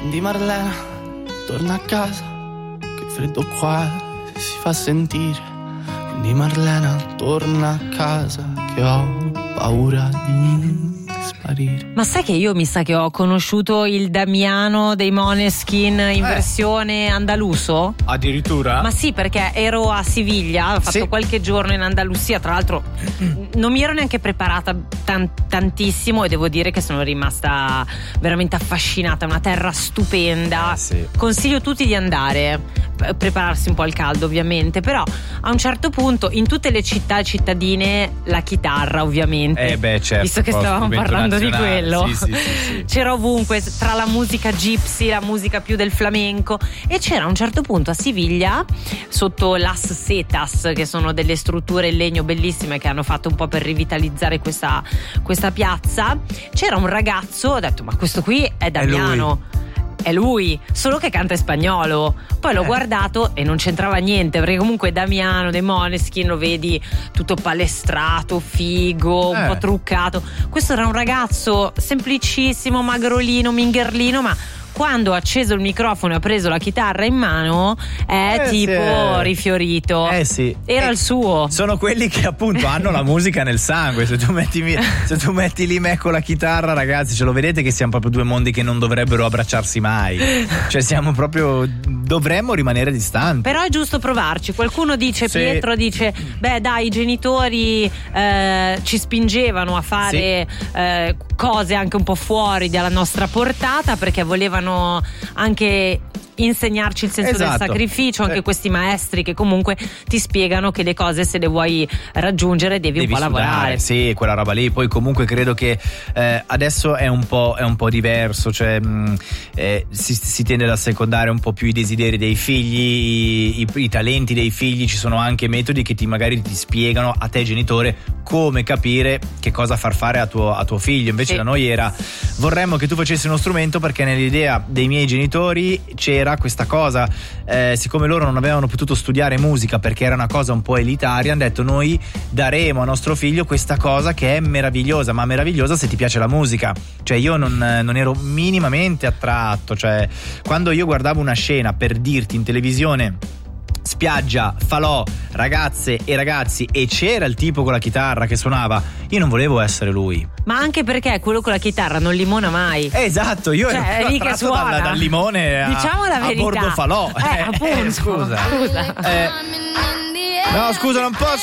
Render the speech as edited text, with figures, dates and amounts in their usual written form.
Quindi Marlena, torna a casa, che freddo qua si fa sentire. Quindi Marlena, torna a casa, che ho paura di sparire. Ma sai che io mi sa che ho conosciuto il Damiano dei Måneskin in versione andaluso? Addirittura? Ma sì, perché ero a Siviglia, ho fatto qualche giorno in Andalusia, tra l'altro non mi ero neanche preparata tantissimo e devo dire che sono rimasta veramente affascinata, una terra stupenda. Consiglio a tutti di andare, prepararsi un po' al caldo ovviamente, però a un certo punto in tutte le città cittadine la chitarra ovviamente, certo, visto che stavamo parlando di quello, sì. c'era ovunque, tra la musica gypsy, la musica più del flamenco, e c'era a un certo punto a Siviglia, sotto Las Setas, che sono delle strutture in legno bellissime che hanno fatto un po' per rivitalizzare questa piazza, c'era un ragazzo, ho detto ma questo qui è Damiano. È lui, solo che canta in spagnolo. Poi l'ho guardato e non c'entrava niente, perché comunque Damiano dei Måneskin lo vedi tutto palestrato, figo, un po' truccato. Questo era un ragazzo semplicissimo, magrolino, mingherlino, ma quando ha acceso il microfono e ha preso la chitarra in mano è rifiorito. Era il suo. Sono quelli che appunto hanno la musica nel sangue. Se tu metti lì me con la chitarra, ragazzi, ce lo vedete che siamo proprio due mondi che non dovrebbero abbracciarsi mai. Cioè siamo proprio, dovremmo rimanere distanti. Però è giusto provarci. Qualcuno dice, Pietro dice, beh dai, i genitori ci spingevano a fare cose anche un po' fuori dalla nostra portata, perché volevano anche insegnarci il senso del sacrificio, anche questi maestri che comunque ti spiegano che le cose, se le vuoi raggiungere, devi un po' lavorare. Sì, quella roba lì. Poi comunque credo che adesso è un po' diverso, cioè si tende ad assecondare un po' più i desideri dei figli, i talenti dei figli. Ci sono anche metodi che magari ti spiegano a te genitore come capire che cosa far fare a tuo figlio. Invece da noi era: vorremmo che tu facessi uno strumento, perché nell'idea dei miei genitori c'era questa cosa, siccome loro non avevano potuto studiare musica perché era una cosa un po' elitaria, hanno detto: noi daremo a nostro figlio questa cosa che è meravigliosa, ma meravigliosa se ti piace la musica. Cioè io non ero minimamente attratto, cioè quando io guardavo una scena, per dirti, in televisione, spiaggia, falò, ragazze e ragazzi, e c'era il tipo con la chitarra che suonava, io non volevo essere lui. Ma anche perché quello con la chitarra non limona mai. Esatto, io ero attratto dal limone diciamo la verità, a bordo falò. appunto. Scusa. No, scusa, non posso.